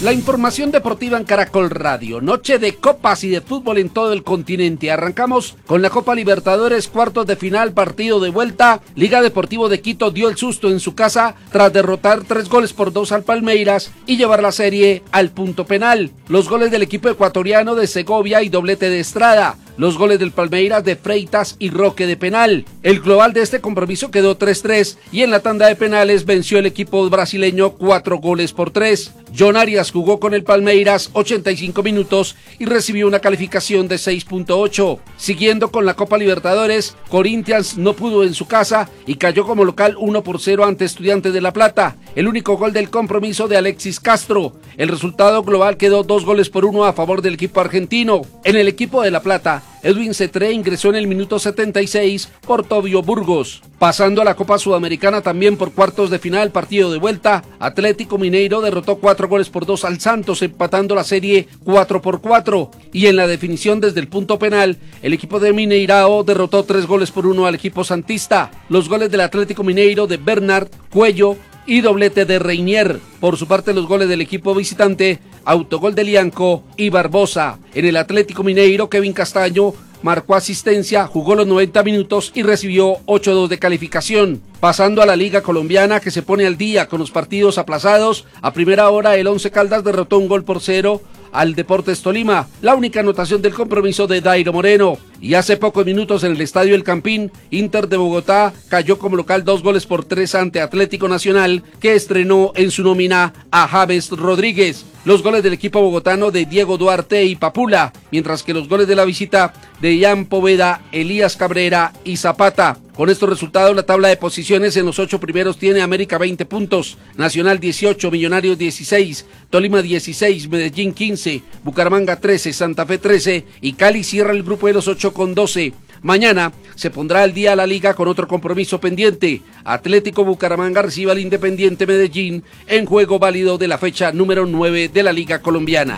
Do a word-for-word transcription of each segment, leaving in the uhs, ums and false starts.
La información deportiva en Caracol Radio. Noche de copas y de fútbol en todo el continente. Arrancamos con la Copa Libertadores, cuartos de final, partido de vuelta. Liga Deportivo de Quito dio el susto en su casa tras derrotar tres goles por dos al Palmeiras y llevar la serie al punto penal. Los goles del equipo ecuatoriano de Segovia y doblete de Estrada. Los goles del Palmeiras de Freitas y Roque de penal. El global de este compromiso quedó tres tres y en la tanda de penales venció el equipo brasileño cuatro goles por tres. John Arias jugó con el Palmeiras ochenta y cinco minutos y recibió una calificación de seis punto ocho. Siguiendo con la Copa Libertadores, Corinthians no pudo en su casa y cayó como local uno por cero ante Estudiantes de La Plata. El único gol del compromiso de Alexis Castro. El resultado global quedó dos goles por uno a favor del equipo argentino. En el equipo de La Plata, Edwin Cetré ingresó en el minuto setenta y seis por Tobio Burgos. Pasando a la Copa Sudamericana también por cuartos de final, partido de vuelta, Atlético Mineiro derrotó cuatro goles por dos al Santos, empatando la serie cuatro por cuatro. Y en la definición desde el punto penal, el equipo de Mineirao derrotó tres goles por uno al equipo santista. Los goles del Atlético Mineiro de Bernard, Cuello y doblete de Reinier. Por su parte, los goles del equipo visitante, autogol de Lianco y Barbosa. En el Atlético Mineiro, Kevin Castaño marcó asistencia, jugó los noventa minutos y recibió ocho dos de calificación. Pasando a la Liga Colombiana, que se pone al día con los partidos aplazados, a primera hora el Once Caldas derrotó un gol por cero al Deportes Tolima, la única anotación del compromiso de Dairo Moreno. Y hace pocos minutos en el Estadio El Campín, Inter de Bogotá cayó como local dos goles por tres ante Atlético Nacional, que estrenó en su nómina a James Rodríguez. Los goles del equipo bogotano de Diego Duarte y Papula, mientras que los goles de la visita de Ian Poveda, Elías Cabrera y Zapata. Con estos resultados, la tabla de posiciones en los ocho primeros tiene América veinte puntos, Nacional dieciocho, Millonarios dieciséis, Tolima dieciséis, Medellín quince, Bucaramanga trece, Santa Fe trece y Cali cierra el grupo de los ocho con doce. Mañana se pondrá al día la liga con otro compromiso pendiente. Atlético Bucaramanga recibe al Independiente Medellín en juego válido de la fecha número nueve de la Liga Colombiana.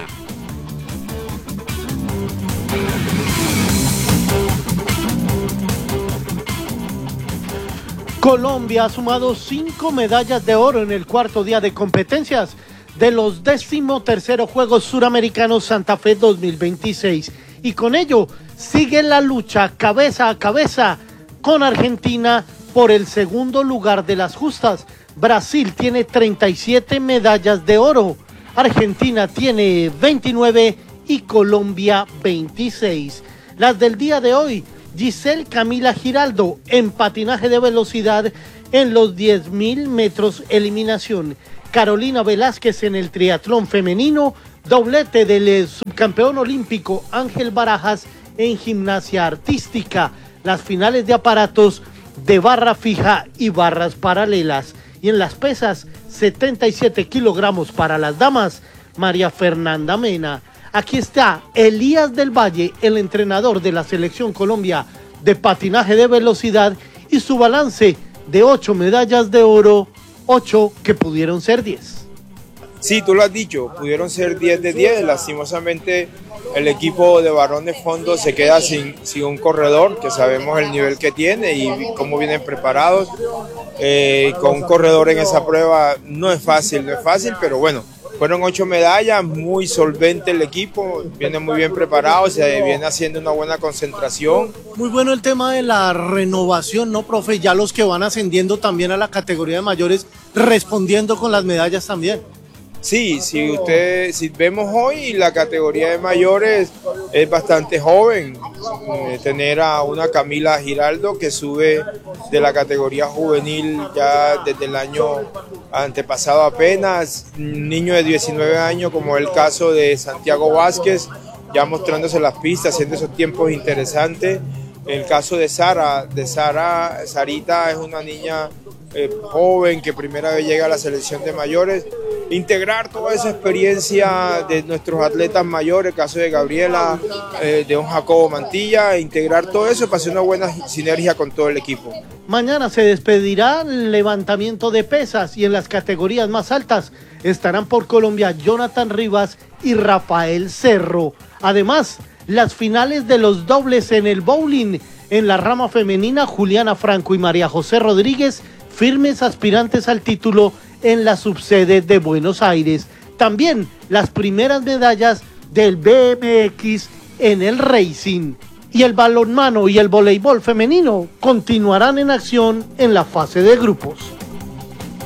Colombia ha sumado cinco medallas de oro en el cuarto día de competencias de los decimoterceros Juegos Suramericanos Santa Fe dos mil veintiséis y con ello sigue la lucha cabeza a cabeza con Argentina por el segundo lugar de las justas. Brasil tiene treinta y siete medallas de oro, Argentina tiene veintinueve y Colombia veintiséis. Las del día de hoy: Giselle Camila Giraldo en patinaje de velocidad en los diez mil metros eliminación. Carolina Velázquez en el triatlón femenino, doblete del subcampeón olímpico Ángel Barajas en gimnasia artística. Las finales de aparatos de barra fija y barras paralelas. Y en las pesas, setenta y siete kilogramos para las damas, María Fernanda Mena. Aquí está Elías del Valle, el entrenador de la Selección Colombia de patinaje de velocidad, y su balance de ocho medallas de oro, ocho que pudieron ser diez. Sí, tú lo has dicho, pudieron ser diez de diez, lastimosamente el equipo de Barón de Fondo se queda sin, sin un corredor, que sabemos el nivel que tiene y cómo vienen preparados. Eh, con un corredor en esa prueba no es fácil, no es fácil, pero bueno, fueron ocho medallas, muy solvente el equipo, viene muy bien preparado, se viene haciendo una buena concentración. Muy bueno el tema de la renovación, ¿no, profe? Ya los que van ascendiendo también a la categoría de mayores, respondiendo con las medallas también. Sí, si usted, si vemos hoy la categoría de mayores es bastante joven, eh, tener a una Camila Giraldo que sube de la categoría juvenil ya desde el año antepasado apenas, un niño de diecinueve años como el caso de Santiago Vázquez, ya mostrándose las pistas, haciendo esos tiempos interesantes. El caso de Sara, de Sara, Sarita es una niña eh, joven que primera vez llega a la selección de mayores. Integrar toda esa experiencia de nuestros atletas mayores, el caso de Gabriela, eh, de don Jacobo Mantilla, integrar todo eso para hacer una buena sinergia con todo el equipo. Mañana se despedirá el levantamiento de pesas y en las categorías más altas estarán por Colombia Jonathan Rivas y Rafael Cerro. Además, las finales de los dobles en el bowling. En la rama femenina, Juliana Franco y María José Rodríguez, firmes aspirantes al título en la subsede de Buenos Aires. también las primeras medallas del B M X en el Racing. Y el balonmano y el voleibol femenino continuarán en acción en la fase de grupos.